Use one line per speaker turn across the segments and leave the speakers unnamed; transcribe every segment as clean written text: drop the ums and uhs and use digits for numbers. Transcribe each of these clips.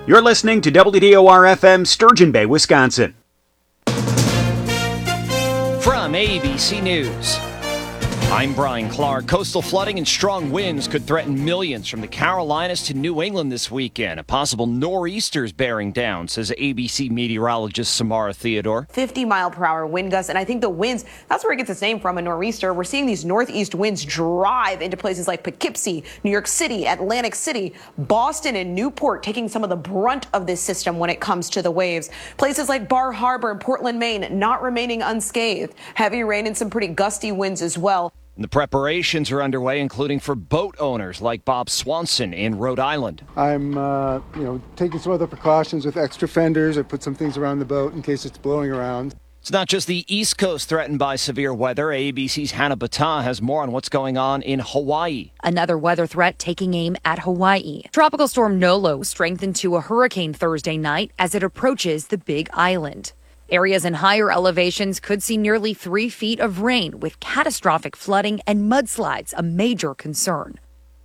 You're listening to WDOR-FM Sturgeon Bay, Wisconsin.
From ABC News, I'm Brian Clark. Coastal flooding and strong winds could threaten millions from the Carolinas to New England this weekend. A possible nor'easter is bearing down, says ABC meteorologist Samara Theodore.
50-mile-per-hour wind gusts, and I think the winds, that's where it gets its name from, a nor'easter. We're seeing these northeast winds drive into places like Poughkeepsie, New York City, Atlantic City, Boston, and Newport, taking some of the brunt of this system when it comes to the waves. Places like Bar Harbor and Portland, Maine, not remaining unscathed. Heavy rain and some pretty gusty winds as well.
The preparations are underway, including for boat owners like Bob Swanson in Rhode Island.
I'm, taking some other precautions with extra fenders. I put some things around the boat in case it's blowing around.
It's not just the East Coast threatened by severe weather. ABC's Hannah Battah has more on what's going on in Hawaii.
Another weather threat taking aim at Hawaii. Tropical storm Nolo strengthened to a hurricane Thursday night as it approaches the Big Island. Areas in higher elevations could see nearly 3 feet of rain, with catastrophic flooding and mudslides a major concern.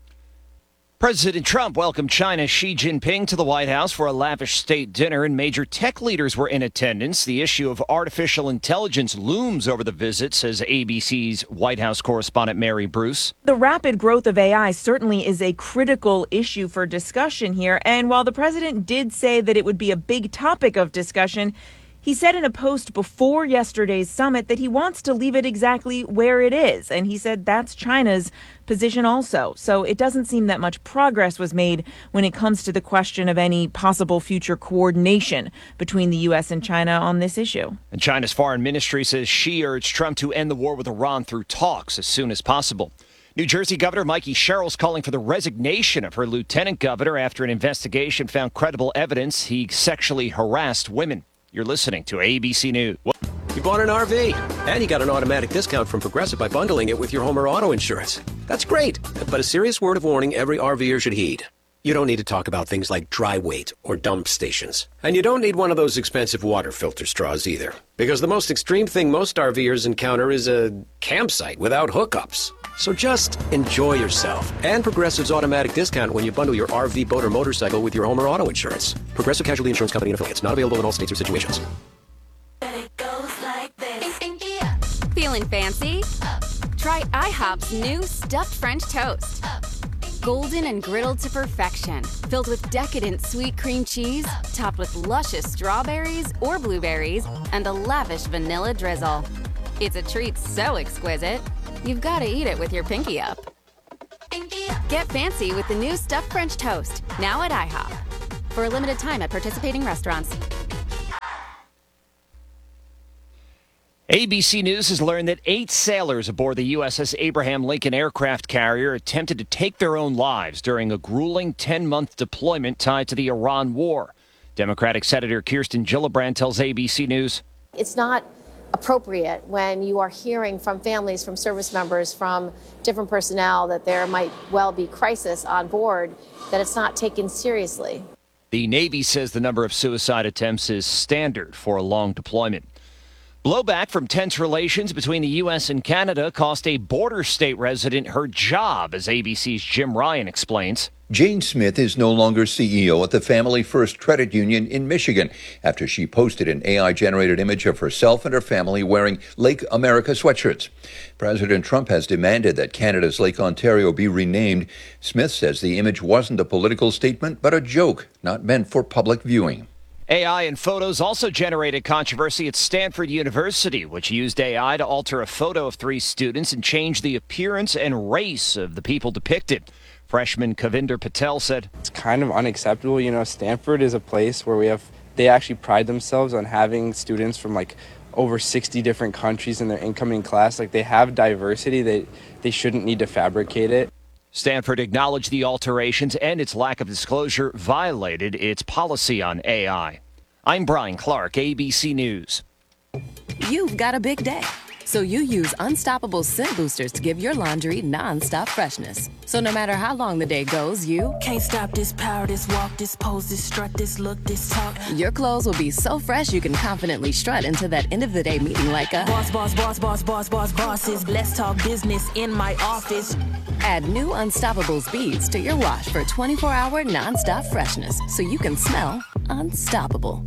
President Trump welcomed China's Xi Jinping to the White House for a lavish state dinner, and major tech leaders were in attendance. The issue of artificial intelligence looms over the visit, says ABC's White House correspondent Mary Bruce.
The rapid growth of AI certainly is a critical issue for discussion here, and while the president did say that it would be a big topic of discussion, he said in a post before yesterday's summit that he wants to leave it exactly where it is. And he said that's China's position also. So it doesn't seem that much progress was made when it comes to the question of any possible future coordination between the U.S. and China on this issue.
And China's foreign ministry says Xi urged Trump to end the war with Iran through talks as soon as possible. New Jersey Governor Mikey Sherrill's calling for the resignation of her lieutenant governor after an investigation found credible evidence he sexually harassed women. You're listening to ABC News.
You bought an RV, and you got an automatic discount from Progressive by bundling it with your home or auto insurance. That's great, but a serious word of warning every RVer should heed. You don't need to talk about things like dry weight or dump stations. And you don't need one of those expensive water filter straws either. Because the most extreme thing most RVers encounter is a campsite without hookups. So just enjoy yourself. And Progressive's automatic discount when you bundle your RV, boat, or motorcycle with your home or auto insurance. Progressive Casualty Insurance Company and affiliates. Not available in all states or situations.
Feeling fancy? Try IHOP's new stuffed French toast. Golden and griddled to perfection, filled with decadent sweet cream cheese, topped with luscious strawberries or blueberries, and a lavish vanilla drizzle. It's a treat so exquisite, you've got to eat it with your pinky up. Get fancy with the new stuffed French toast, now at IHOP. For a limited time at participating restaurants.
ABC News has learned that 8 sailors aboard the USS Abraham Lincoln aircraft carrier attempted to take their own lives during a grueling 10-month deployment tied to the Iran war. Democratic Senator Kirsten Gillibrand tells ABC News.
It's not appropriate when you are hearing from families, from service members, from different personnel that there might well be crisis on board, that it's not taken seriously.
The Navy says the number of suicide attempts is standard for a long deployment. Blowback from tense relations between the U.S. and Canada cost a border state resident her job, as ABC's Jim Ryan explains.
Jane Smith is no longer CEO at the Family First Credit Union in Michigan after she posted an AI-generated image of herself and her family wearing Lake America sweatshirts. President Trump has demanded that Canada's Lake Ontario be renamed. Smith says the image wasn't a political statement, but a joke, not meant for public viewing.
AI and photos also generated controversy at Stanford University, which used AI to alter a photo of 3 students and change the appearance and race of the people depicted. Freshman Kavinder Patel said,
"It's kind of unacceptable. You know, Stanford is a place where they actually pride themselves on having students from over 60 different countries in their incoming class. They have diversity. They shouldn't need to fabricate it."
Stanford acknowledged the alterations and its lack of disclosure violated its policy on AI. I'm Brian Clark, ABC News.
You've got a big day, So you use Unstoppable scent boosters to give your laundry non-stop freshness. So no matter how long the day goes, you
can't stop this power, this walk, this pose, this strut, this look, this talk.
Your clothes will be so fresh you can confidently strut into that end of the day meeting like a
bosses. Let's talk business in my office.
Add new Unstoppables beads to your wash for 24-hour non-stop freshness so you can smell unstoppable.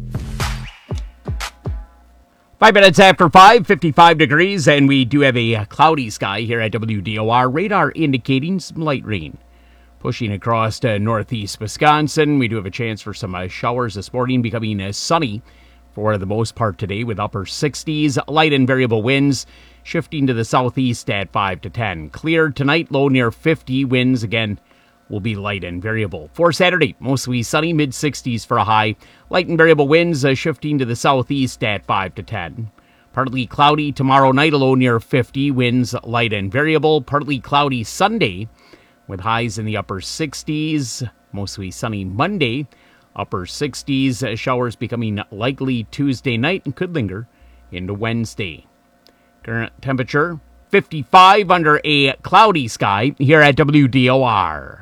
5 minutes after 5, 55 degrees, and we do have a cloudy sky here at WDOR. Radar indicating some light rain pushing across northeast Wisconsin. We do have a chance for some showers this morning, becoming sunny for the most part today with upper 60s. Light and variable winds shifting to the southeast at 5 to 10. Clear tonight, low near 50. Winds again will be light and variable. For Saturday, mostly sunny, mid-60s for a high. Light and variable winds shifting to the southeast at 5 to 10. Partly cloudy tomorrow night, a low near 50. Winds light and variable. Partly cloudy Sunday with highs in the upper 60s. Mostly sunny Monday, upper 60s. Showers becoming likely Tuesday night and could linger into Wednesday. Current temperature 55 under a cloudy sky here at WDOR.